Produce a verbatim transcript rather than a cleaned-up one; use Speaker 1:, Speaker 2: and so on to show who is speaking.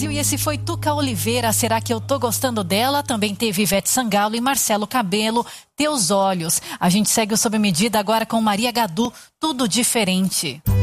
Speaker 1: E esse foi Tuca Oliveira, Será que eu tô gostando dela? Também teve Ivete Sangalo e Marcelo Cabello, Teus Olhos. A gente segue o Sob Medida agora com Maria Gadu, Tudo Diferente.